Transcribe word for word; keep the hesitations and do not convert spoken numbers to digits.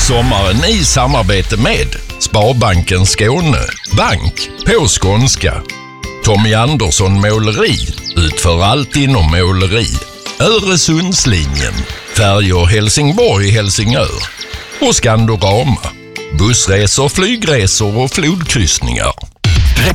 sommaren i samarbete med Sparbanken Skåne, bank på skånska. Tommy Andersson Måleri utför allt inom måleri. Öresundslinjen, färjor Helsingborg-Helsingör och Skandorama, bussresor, flygresor och flodkryssningar.